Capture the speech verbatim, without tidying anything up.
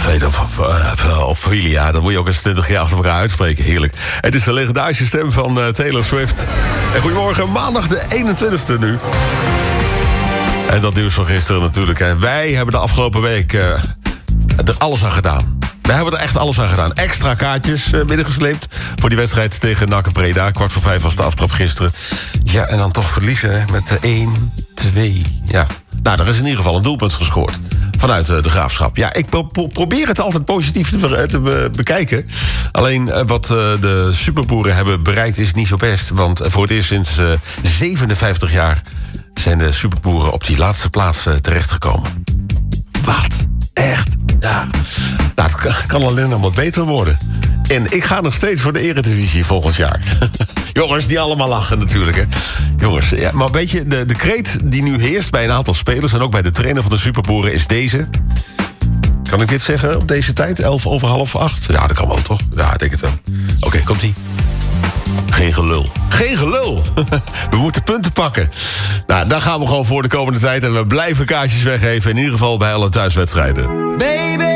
Tweede of, of, of Filia, dat moet je ook eens twintig jaar achter elkaar uitspreken. Heerlijk. Het is de legendarische stem van uh, Taylor Swift. En goedemorgen, maandag de eenentwintigste nu. En dat nieuws van gisteren natuurlijk. En wij hebben de afgelopen week uh, er alles aan gedaan. Wij hebben er echt alles aan gedaan. Extra kaartjes uh, binnengesleept voor die wedstrijd tegen N A C Breda. Kwart voor vijf was de aftrap gisteren. Ja, en dan toch verliezen hè, met uh, één, twee. Ja. Nou, er is in ieder geval een doelpunt gescoord. Vanuit uh, de Graafschap. Ja, ik pro- pro- probeer het altijd positief te, be- te be- bekijken. Alleen uh, wat uh, de superboeren hebben bereikt is niet zo best. Want uh, voor het eerst sinds uh, zevenenvijftig jaar... zijn de superboeren op die laatste plaats uh, terechtgekomen. Wat? Echt? Ja. Nou, het kan, kan alleen nog wat beter worden. En ik ga nog steeds voor de Eredivisie volgend jaar. Jongens, die allemaal lachen natuurlijk, hè. Jongens, ja, maar weet je, de, de kreet die nu heerst bij een aantal spelers... en ook bij de trainer van de superboeren is deze. Kan ik dit zeggen op deze tijd? Elf over half acht? Ja, dat kan wel, toch? Ja, ik denk het wel. Oké, okay, komt-ie. Geen gelul. Geen gelul! We moeten punten pakken. Nou, daar gaan we gewoon voor de komende tijd... en we blijven kaartjes weggeven, in ieder geval bij alle thuiswedstrijden. Baby!